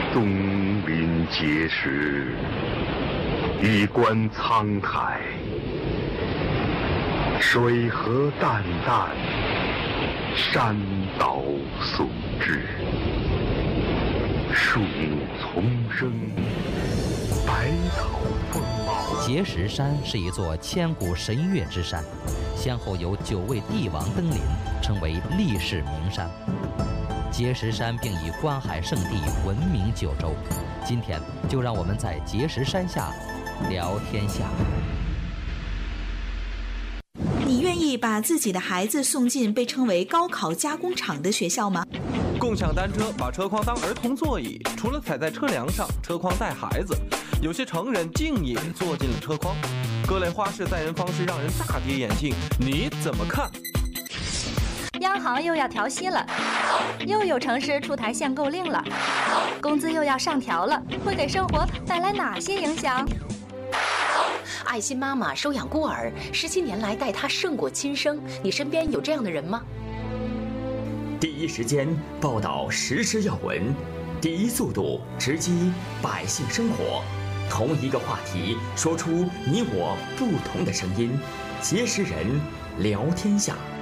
东临碣石，以观沧海。水何澹澹，山岛竦峙。树木丛生，百草丰茂。 碣石山是一座千古神岳之山，先后有9位帝王登临，称为历世名山。碣石山并以观海圣地闻名9州。今天就让我们在碣石山下聊天下。 你愿意把自己的孩子送进被称为高考加工厂的学校吗？ 共享单车把车筐当儿童座椅，除了踩在车梁上，车筐带孩子。有些成人竟也坐进了车筐，各类花式载人方式让人大跌眼镜，你怎么看？ 央行又要调息了，又有城市出台限购令了，工资又要上调了，会给生活带来哪些影响？ 爱心妈妈收养孤儿，17年来待他胜过亲生，你身边有这样的人吗？ 第一时间报道时事要闻，第一速度直击百姓生活，同一个话题说出你我不同的声音，碣石人聊天下。